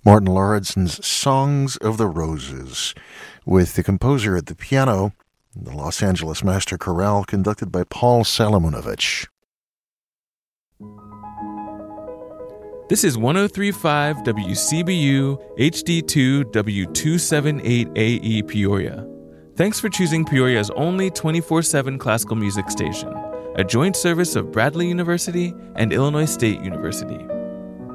Martin Lauridsen's Songs of the Roses, with the composer at the piano, the Los Angeles Master Chorale, conducted by Paul Salomonovich. This is 103.5 WCBU HD2 W278AE Peoria. Thanks for choosing Peoria's only 24/7 classical music station, a joint service of Bradley University and Illinois State University.